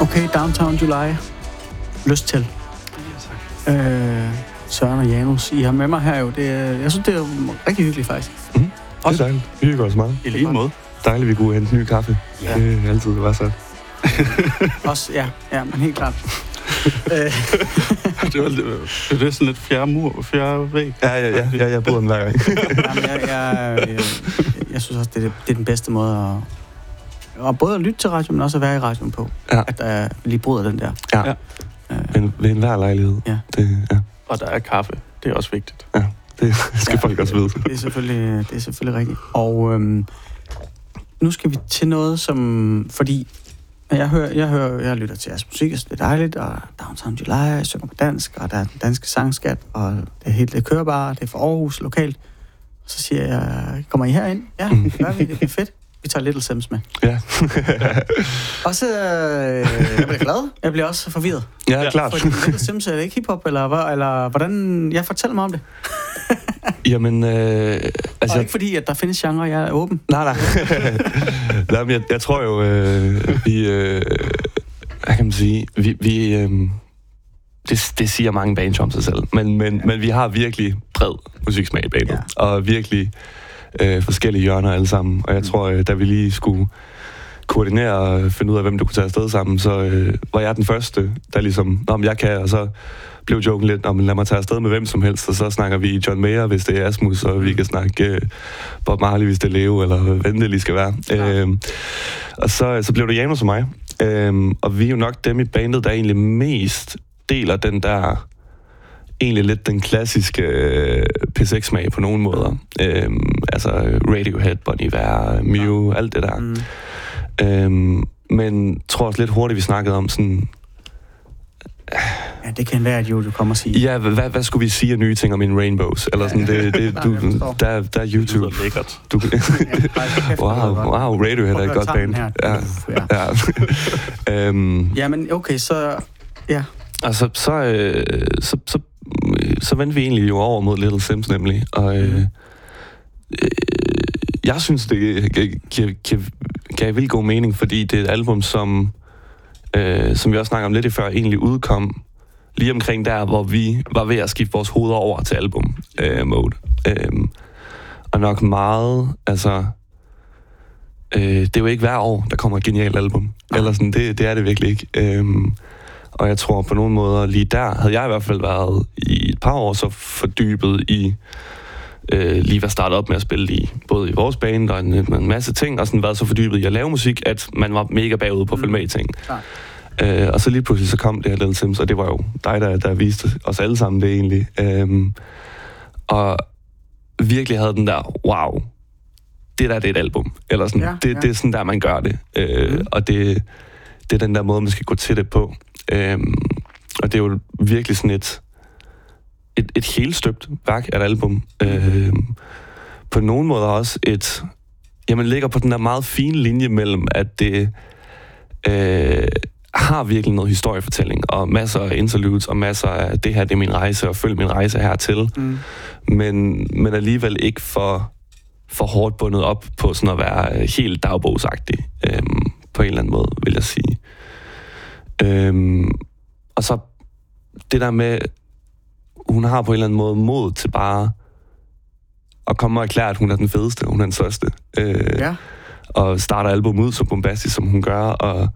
Okay, Downtown July. Lyst til. Søren og Janus, I har med mig her jo. Jeg synes, det er rigtig hyggeligt faktisk. Det er dejligt. Vi hygger os meget. I lige måde. Dejligt, vi kunne hente ny kaffe. Ja. Det er altid det var så. Også, ja, men helt klart. Det er sådan lidt fjerde væg. Ja, jeg bryder den hver gang. Jamen, jeg synes også, det er den bedste måde at både at lytte til radio, men også at være i radioen på. Ja. At der lige bryder den der. Ja. Ved enhver lejlighed. Ja. Ja. Og der er kaffe. Det er også vigtigt. Ja, det skal folk også vide. Det er selvfølgelig rigtigt. Og nu skal vi til noget, som... Fordi jeg lytter til jeres musik, så det er dejligt, og Downtown July, jeg synger på dansk, og der er den danske sangskat, og det kører bare, det er fra Aarhus lokalt. Så siger jeg, kommer I herind? Ja, det gør vi, det bliver fedt. Vi tager Little Sims med. Ja. Også, jeg bliver glad. Jeg bliver også forvirret. Ja, klart. Fordi Little Sims, er det ikke hiphop, eller hvordan... Jeg fortæller mig om det. Jamen, og ikke fordi, at der findes genre, jeg er åben. Nej. Nej, men jeg tror jo, vi... hvad kan man sige? Det siger mange bands om sig selv. Men vi har virkelig bred musiksmag i bandet. Ja. Og virkelig forskellige hjørner alle sammen. Og jeg tror, da vi lige skulle koordinere og finde ud af, hvem du kunne tage afsted sammen, så var jeg den første, der ligesom... jeg kan, og så... blev joken lidt, lad mig tage afsted med hvem som helst, og så snakker vi John Mayer, hvis det er Asmus, og vi kan snakke Bob Marley, hvis det er Leo, eller hvad det lige skal være. Ja. Og så blev det Janus og mig. Og vi er jo nok dem i bandet, der egentlig mest deler den der, egentlig lidt den klassiske P6-smag på nogle måder. Altså Radiohead, Bon Iver, Mew, alt det der. Men tror også lidt hurtigt, vi snakkede om sådan... Ja, det kan være, at du kommer og sige. Ja, hvad skulle vi sige af nye ting om In Rainbows? Eller sådan, der er YouTube. Det er lækkert. Wow, Radiohead er et godt band. Ja. Ja, men okay, så... Ja. Og så vendte vi egentlig jo over mod Little Sims nemlig, og jeg synes, det gav vildt god mening, fordi det er et album, som vi også snakker om lidt i før, egentlig udkom lige omkring der, hvor vi var ved at skifte vores hoveder over til album-mode. Og nok meget, altså... det er jo ikke hver år, der kommer et genialt album. Eller sådan, det er det virkelig ikke. Og jeg tror på nogle måder, lige der havde jeg i hvert fald været i et par år så fordybet i lige hvad startede op med at spille i, både i vores band og en masse ting, og sådan været så fordybet i at lave musik, at man var mega bagud på at følge med i ting. Og så lige pludselig så kom det her Little Sims, og det var jo dig, der viste os alle sammen det egentlig. Og virkelig havde den der, wow, det er et album. Eller sådan, det er sådan der, man gør det. Og det er den der måde, man skal gå til det på. Og det er jo virkelig sådan et helt støbt værk af et album. På nogle måder også ligger på den der meget fine linje mellem, at det har virkelig noget historiefortælling, og masser af interludes, og masser af det her, det er min rejse, og følg min rejse hertil. Men alligevel ikke for hårdt bundet op på sådan at være helt dagbogsagtig, på en eller anden måde, vil jeg sige. Og så det der med, hun har på en eller anden måde mod til bare at komme og erklære, at hun er den fedeste, hun er den største. Og starter albumet ud så bombastisk, som hun gør, og